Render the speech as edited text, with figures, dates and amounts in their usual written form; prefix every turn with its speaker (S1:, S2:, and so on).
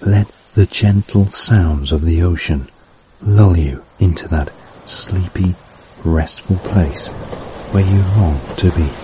S1: Let the gentle sounds of the ocean lull you into that sleepy, restful place where you long to be.